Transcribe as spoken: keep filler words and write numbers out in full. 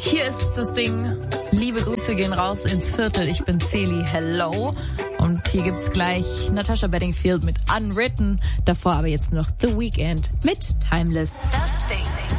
Hier ist das Ding. Liebe Grüße gehen raus ins Viertel. Ich bin Celi. Hello. Und hier gibt's gleich Natasha Bedingfield mit Unwritten. Davor aber jetzt noch The Weeknd mit Timeless. Das Ding.